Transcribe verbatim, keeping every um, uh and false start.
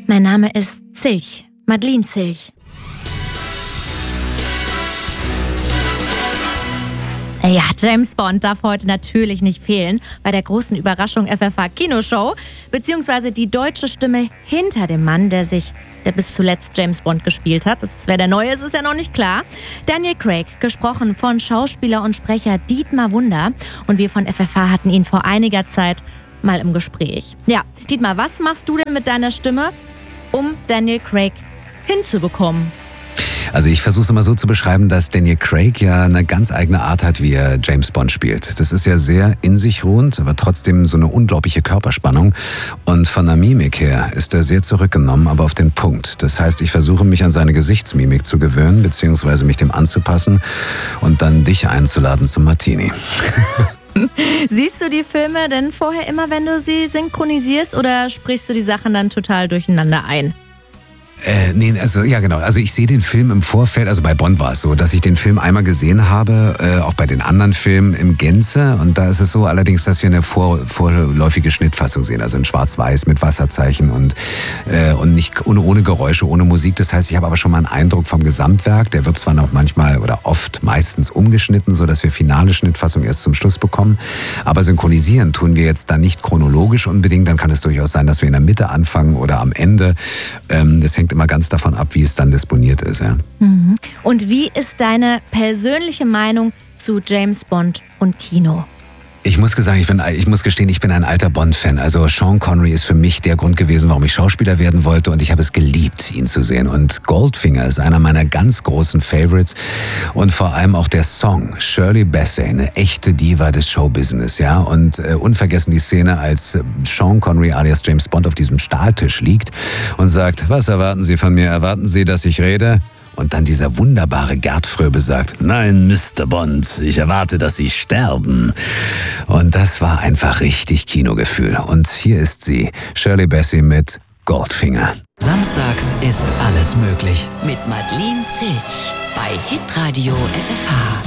Mein Name ist Zilch, Madeleine Zilch. Ja, James Bond darf heute natürlich nicht fehlen bei der großen Überraschung F F H Kinoshow, beziehungsweise die deutsche Stimme hinter dem Mann, der sich, der bis zuletzt James Bond gespielt hat. Das, wer der Neue ist, ist ja noch nicht klar. Daniel Craig, gesprochen von Schauspieler und Sprecher Dietmar Wunder. Und wir von F F H hatten ihn vor einiger Zeit mal im Gespräch. Ja, Dietmar, was machst du denn mit deiner Stimme, um Daniel Craig hinzubekommen? Also ich versuche es immer so zu beschreiben, dass Daniel Craig ja eine ganz eigene Art hat, wie er James Bond spielt. Das ist ja sehr in sich ruhend, aber trotzdem so eine unglaubliche Körperspannung. Und von der Mimik her ist er sehr zurückgenommen, aber auf den Punkt. Das heißt, ich versuche mich an seine Gesichtsmimik zu gewöhnen, beziehungsweise mich dem anzupassen und dann dich einzuladen zum Martini. Siehst du die Filme denn vorher immer, wenn du sie synchronisierst, oder sprichst du die Sachen dann total durcheinander ein? Äh, nee, also ja genau. Also ich sehe den Film im Vorfeld, also bei Bond war es so, dass ich den Film einmal gesehen habe, äh, auch bei den anderen Filmen im Gänze. Und da ist es so allerdings, dass wir eine vor, vorläufige Schnittfassung sehen, also in Schwarz-Weiß mit Wasserzeichen und, äh, und nicht ohne, ohne Geräusche, ohne Musik. Das heißt, ich habe aber schon mal einen Eindruck vom Gesamtwerk. Der wird zwar noch manchmal oder oft meistens umgeschnitten, so dass wir finale Schnittfassung erst zum Schluss bekommen. Aber synchronisieren tun wir jetzt dann nicht chronologisch unbedingt. Dann kann es durchaus sein, dass wir in der Mitte anfangen oder am Ende. Ähm, das hängt immer ganz davon ab, wie es dann disponiert ist. Ja. Mhm. Und wie ist deine persönliche Meinung zu James Bond und Kino? Ich muss sagen, ich bin, ich muss gestehen, ich bin ein alter Bond-Fan. Also Sean Connery ist für mich der Grund gewesen, warum ich Schauspieler werden wollte, und ich habe es geliebt, ihn zu sehen. Und Goldfinger ist einer meiner ganz großen Favorites und vor allem auch der Song Shirley Bassey, eine echte Diva des Showbusiness, ja. Und äh, unvergessen die Szene, als Sean Connery alias James Bond auf diesem Stahltisch liegt und sagt: Was erwarten Sie von mir? Erwarten Sie, dass ich rede? Und dann dieser wunderbare Gerd Fröbe sagt: Nein, Mister Bond, ich erwarte, dass Sie sterben. Und das war einfach richtig Kinogefühl. Und hier ist sie, Shirley Bassey mit Goldfinger. Samstags ist alles möglich. Mit Madeleine Zilch bei Hitradio F F H.